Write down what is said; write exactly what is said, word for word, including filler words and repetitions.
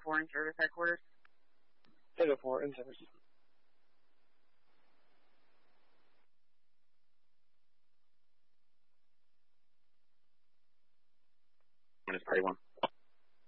four in service headquarters. eight oh four in service. Minus party one.